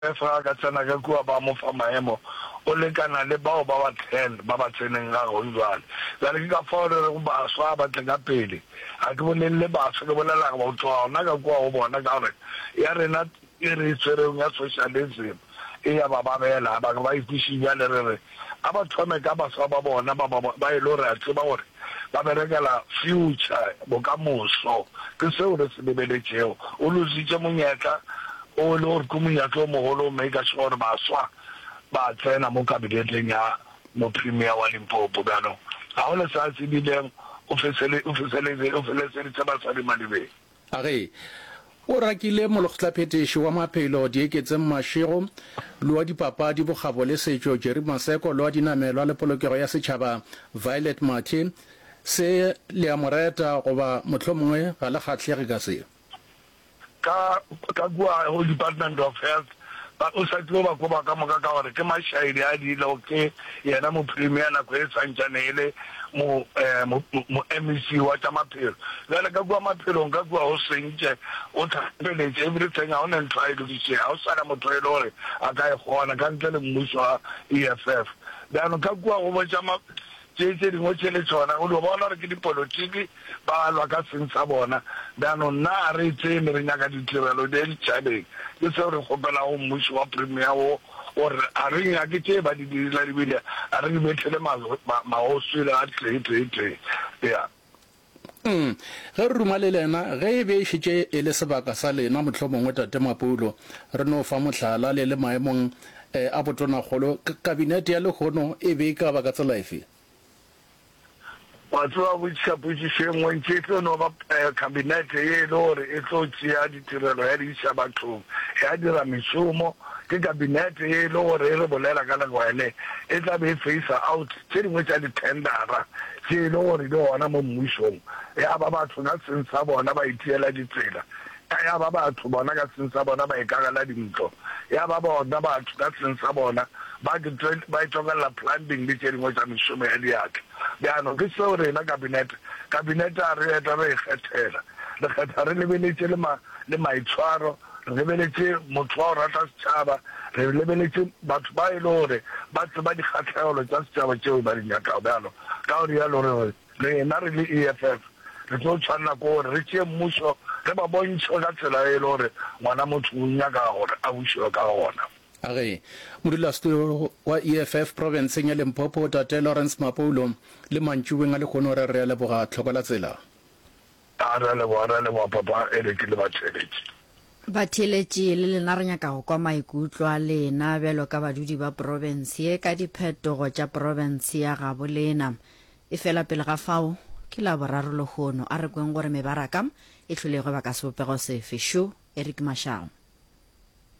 fa ka tsena ka kua ba mo fa maemo o lekana le bao ba ba 10 ba ba tseneng ga go jwale jale ke ka fa re go ba swa ba tla ka pele a ke bolelle ba se ke bolela ga ba tswa ona ka kua go bona ka gore ya rena e re tsereng ya socialism e ya ba bela ba ba itishinya le re a ba thome ka ba swa ba bona ba ile re a tseba gore ba berekela future bokamoso ke seo re se lebeletsego o lositse monyetla o le gore monyetla o mogolo mme ka sure ba swa ba tsena mo kabineteng ya mo premier wa Limpopo bano ga o le sa se bileng o feseletse ba sa di malibeng age o rakile mologhlaphetiši wa maphelo dieketseng mašego le wa dipapadi bogabo le setšo Jerry Maseko le wa dinamelwa le polokego ya setšhaba Violet Martin se le a moreta goba mohlomongwe ga le kgatlhege ka se ka bua ho Department of Health ba o sa tlo ba go ba ka moka ka gore ke mashaidi a di lo ke yena mo premier na go etsanjanele mo MEC wa tsa maphelo le ka bua maphelo ka bua o sentse o thapeletse everything on and try to see how sala mo tloelore a ka e gona ka ntle le mmuso wa EFF ba no ka bua go bo tsa tse dingwe tse le tsona o lo bona re ke dipolitiki ba lwa ka sentsa bona ba no na re tsene re nyaka ditirelo di tšhabeng ke se re gopela go mmuso wa premier o or a re ya ke tse ba di dira di bile a re metele maosile a tletse ya ge re ruma le lena ge e be e šitše e le sebaka sa lena mohlomongwe tate Mapulo re no fa mohlala le maemong a botonagolo kabinete ya lekgono e be e ka ba ka tsela efe batho ba botšapotšišeng wentše tlo no ba kabinete ye le gore e tlo tšea ditirelo ya diša bathong ya dira mešomo ke kabinete ye le gore e re bolela ka legwele e tla be e facer out tše dingwe tša ditendera tše e le gore di gona mo mmušong ya ba batho ka seng sa bona ba itiela ditsela ya ba batho bona ka seng sa bona ba ikagela dintlo ya ba bona batho ka seng sa bona ba itsokela plumbing le tše dingwe tša mešomo ya diatla bjano ke seo rena kabinete a re eta re ikgethela re kgetha re lebeletše le maitshwaro re lebeletše motho wa o rata setšhaba re lebeletše batho ba e le gore ba tseba dikgatlhegelo tša setšhaba tšeo ba di nyakao bjalo ka gore yalo re rena re le EFF re tlo tshwanela ko gore re tšee mmušo re ba bontšhe ka tsela e le gore ngwana motho o nyaka gore a bušiwe ka gona age modulasetulo wa EFF provinceng ya Limpopo tate Lawrence Mapulo le mantšiweng a lekgono re re leboga tlhokola tsela a re leboga papa e re ke le batheletše le lena re nyaka go kwa maikutlo a lena bjalo ka badudi ba province ka diphetogo tša province ya gabo lena e fela pele ga fao ke la boraro lekgono a re kweng gore mebaraka e hlolego ba ka sebopego sefe šo Eric Mashao